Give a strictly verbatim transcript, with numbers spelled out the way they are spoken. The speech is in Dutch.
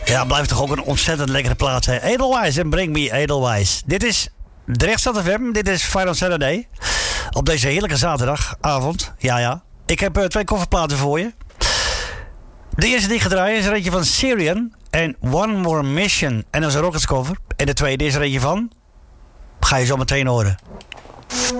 Ja, blijft toch ook een ontzettend lekkere plaats, hè? Edelweiss en Bring Me Edelweiss. Dit is de Rechtstad F M, dit is Final Saturday. Op deze heerlijke zaterdagavond. Ja, ja. Ik heb uh, twee kofferplaten voor je. De eerste die ik ga draaien is er eentje van Syrian en One More Mission. En dat is een Rockets cover. En de tweede is er eentje van... Ga je zo meteen horen.